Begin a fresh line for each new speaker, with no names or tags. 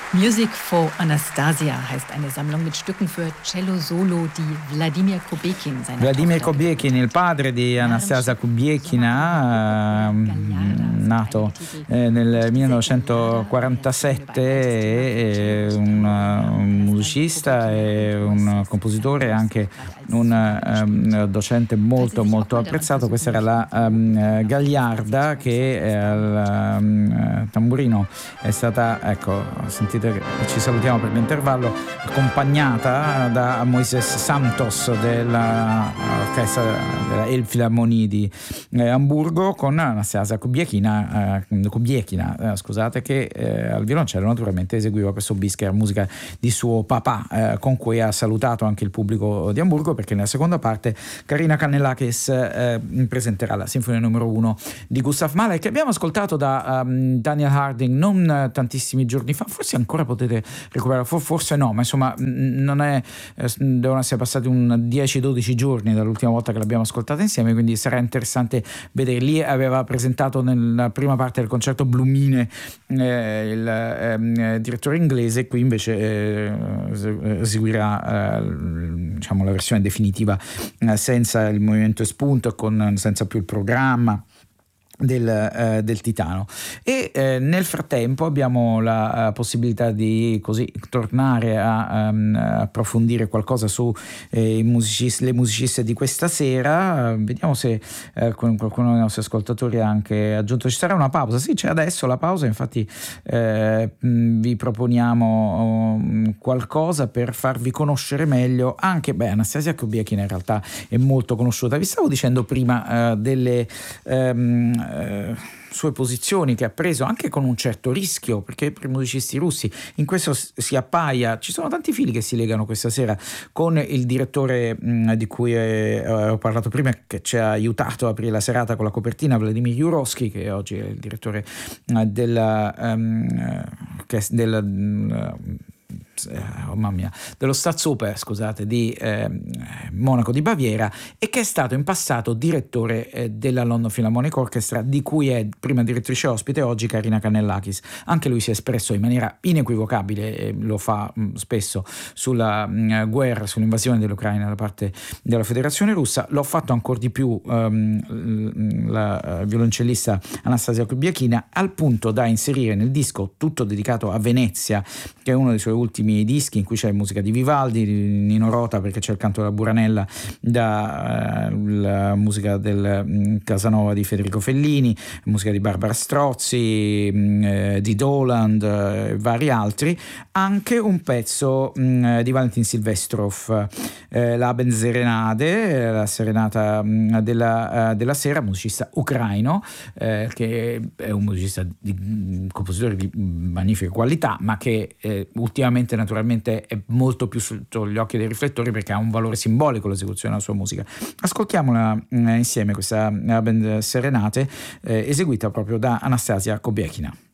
Music for Anastasia heißt eine Sammlung mit Stücken für Cello Solo, die Wladimir Kubiekin,
Vladimir Kubiekin, il padre di Anastasia Kubiekina, nato nel 1947, è un musicista e un compositore e anche un docente molto molto apprezzato. Questa era la Gagliarda che al tamburino è stata, ecco, sentite che ci salutiamo per l'intervallo, accompagnata da Moises Santos dell'orchestra della Elbphilharmonie di Amburgo, con Anastasia Kubiekina, scusate, che al violoncello naturalmente eseguiva questo bis che era musica di suo papà, con cui ha salutato anche il pubblico di Amburgo, perché nella seconda parte Karina Kannellakis presenterà la sinfonia numero 1 di Gustav Mahler, che abbiamo ascoltato da Daniel Harding non tantissimi giorni fa. Forse ancora potete recuperare, forse no, ma insomma devono essere passati 10-12 giorni dall'ultima volta che l'abbiamo ascoltata insieme, quindi sarà interessante vedere. Lì aveva presentato nella prima parte del concerto Blumine, il direttore inglese. Qui invece eseguirà diciamo la versione definitiva senza il movimento espunto, senza più il programma del Titano. E nel frattempo abbiamo la possibilità di così tornare a approfondire qualcosa su le musiciste di questa sera. Vediamo se qualcuno dei nostri ascoltatori ha anche aggiunto. Ci sarà una pausa? Sì, c'è adesso la pausa, infatti vi proponiamo qualcosa per farvi conoscere meglio anche Anastasia Kubiekina. In realtà è molto conosciuta. Vi stavo dicendo prima delle sue posizioni che ha preso anche con un certo rischio, perché per i musicisti russi in questo si appaia. Ci sono tanti fili che si legano questa sera con il direttore di cui ho parlato prima, che ci ha aiutato a aprire la serata con la copertina, Vladimir Jurovsky, che oggi è il direttore dello Staatsoper, scusate, di Monaco di Baviera, e che è stato in passato direttore della London Philharmonic Orchestra, di cui è prima direttrice ospite oggi Karina Kannellakis. Anche lui si è espresso in maniera inequivocabile, lo fa spesso, sulla guerra, sull'invasione dell'Ucraina da parte della Federazione Russa. L'ho fatto ancora di più la violoncellista Anastasia Kubiekina, al punto da inserire nel disco tutto dedicato a Venezia, che è uno dei suoi ultimi dischi, in cui c'è musica di Vivaldi, Nino Rota, perché c'è il canto della Buranella, la musica del Casanova di Federico Fellini, musica di Barbara Strozzi, di Doland, vari altri, anche un pezzo di Valentin Silvestrov, la Benzerenade, la serenata della sera, musicista ucraino, che è un musicista compositore di magnifica qualità, ma che ultimamente naturalmente è molto più sotto gli occhi dei riflettori, perché ha un valore simbolico l'esecuzione della sua musica. Ascoltiamola insieme, questa Benzerenate, eseguita proprio da Anastasia Kubiekina.